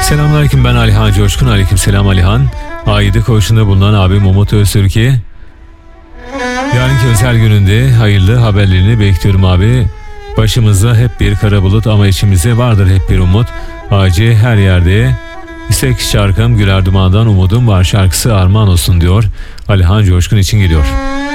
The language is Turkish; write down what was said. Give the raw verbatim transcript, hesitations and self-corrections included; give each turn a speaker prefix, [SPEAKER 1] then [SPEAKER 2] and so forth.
[SPEAKER 1] Selamünaleyküm, ben Alihan Coşkun. Aleykümselam Alihan. Aide koğuşunda bulunan abim Umut Öztürk'e yarınki özel gününde hayırlı haberlerini bekliyorum abi. Başımızda hep bir kara bulut ama içimizde vardır hep bir umut. Ağacı her yerde. İstek şarkım Güler Duman'dan umudum var şarkısı armağan olsun diyor. Alihan Coşkun için geliyor.